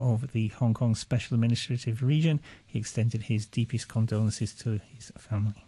of the Hong Kong Special Administrative Region. He extended his deepest condolences to his family.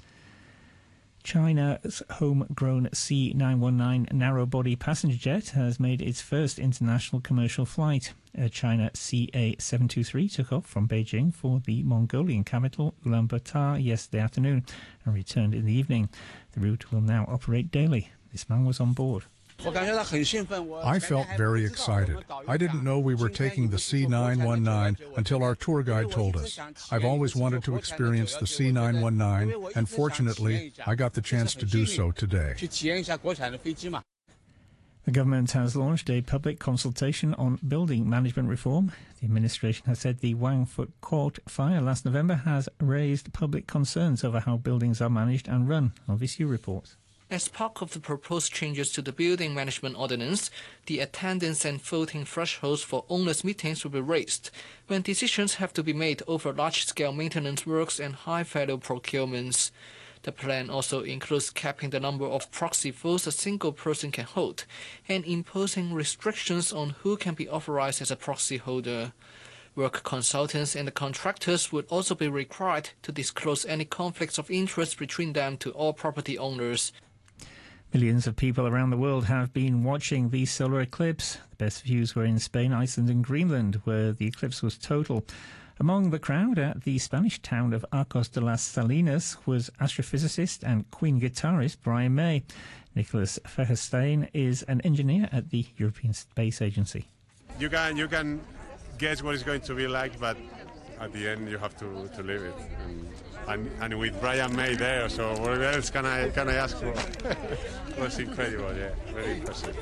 China's homegrown C919 narrow-body passenger jet has made its first international commercial flight. A China CA723 took off from Beijing for the Mongolian capital Ulaanbaatar yesterday afternoon and returned in the evening. The route will now operate daily. This man was on board. I felt very excited. I didn't know we were taking the C919 until our tour guide told us. I've always wanted to experience the C919, and fortunately, I got the chance to do so today. The government has launched a public consultation on building management reform. The administration has said the Wang Fuk Court fire last November has raised public concerns over how buildings are managed and run. Ovisu reports. As part of the proposed changes to the Building Management Ordinance, the attendance and voting thresholds for owners' meetings will be raised when decisions have to be made over large-scale maintenance works and high-value procurements. The plan also includes capping the number of proxy votes a single person can hold and imposing restrictions on who can be authorized as a proxy holder. Work consultants and the contractors would also be required to disclose any conflicts of interest between them to all property owners. Millions of people around the world have been watching the solar eclipse. The best views were in Spain, Iceland and Greenland, where the eclipse was total. Among the crowd at the Spanish town of Arcos de las Salinas was astrophysicist and Queen guitarist Brian May. Nicholas Fechenstein is an engineer at the European Space Agency. You can guess what it's going to be like, but at the end you have to live it. And with Brian May there, so what else can I ask for? It was incredible, yeah, very impressive.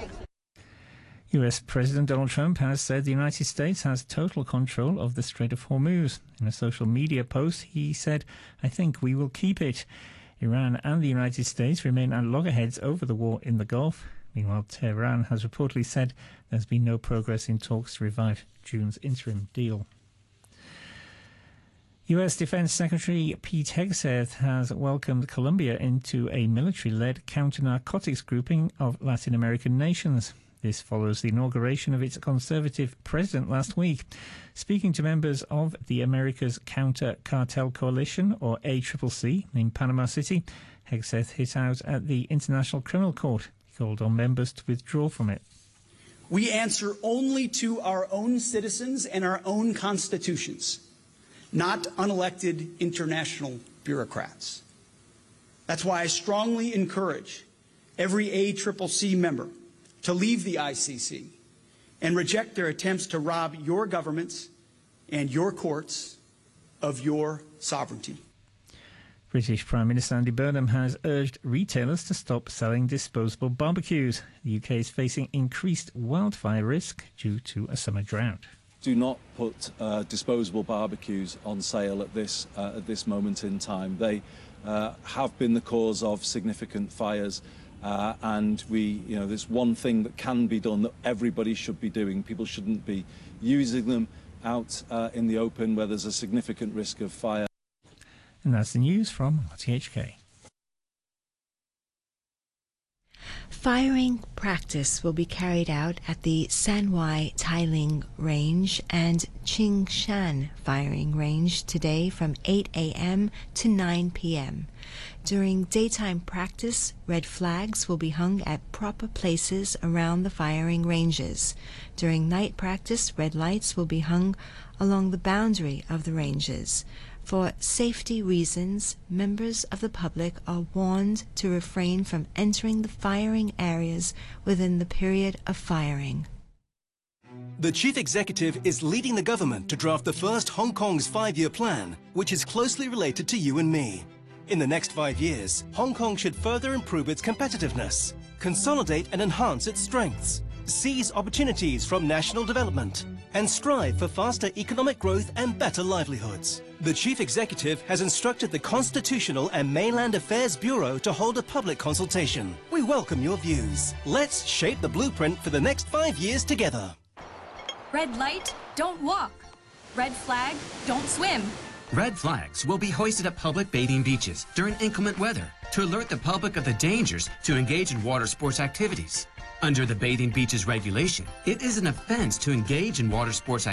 US President Donald Trump has said the United States has total control of the Strait of Hormuz. In a social media post, he said, "I think we will keep it." Iran and the United States remain at loggerheads over the war in the Gulf. Meanwhile, Tehran has reportedly said there's been no progress in talks to revive June's interim deal. US Defense Secretary Pete Hegseth has welcomed Colombia into a military-led counter-narcotics grouping of Latin American nations. This follows the inauguration of its conservative president last week. Speaking to members of the America's Counter-Cartel Coalition, or ACCC, in Panama City, Hegseth hit out at the International Criminal Court. He called on members to withdraw from it. We answer only to our own citizens and our own constitutions, not unelected international bureaucrats. That's why I strongly encourage every ACCC member to leave the ICC and reject their attempts to rob your governments and your courts of your sovereignty. British Prime Minister Andy Burnham has urged retailers to stop selling disposable barbecues. The UK is facing increased wildfire risk due to a summer drought. Do not put disposable barbecues on sale at this moment in time. They have been the cause of significant fires, and there's one thing that can be done that everybody should be doing. People shouldn't be using them out in the open where there's a significant risk of fire. And that's the news from RTHK. Firing practice will be carried out at the Sanwai Tailing Range and Qingshan Firing Range today from 8 a.m. to 9 p.m. During daytime practice, red flags will be hung at proper places around the firing ranges. During night practice, red lights will be hung along the boundary of the ranges. For safety reasons, members of the public are warned to refrain from entering the firing areas within the period of firing. The Chief Executive is leading the government to draft the first Hong Kong's 5-year plan, which is closely related to you and me. In the next 5 years, Hong Kong should further improve its competitiveness, consolidate and enhance its strengths, seize opportunities from national development, and strive for faster economic growth and better livelihoods. The Chief Executive has instructed the Constitutional and Mainland Affairs Bureau to hold a public consultation. We welcome your views. Let's shape the blueprint for the next 5 years together. Red light, don't walk. Red flag, don't swim. Red flags will be hoisted at public bathing beaches during inclement weather to alert the public of the dangers to engage in water sports activities. Under the Bathing Beaches regulation, it is an offense to engage in water sports activities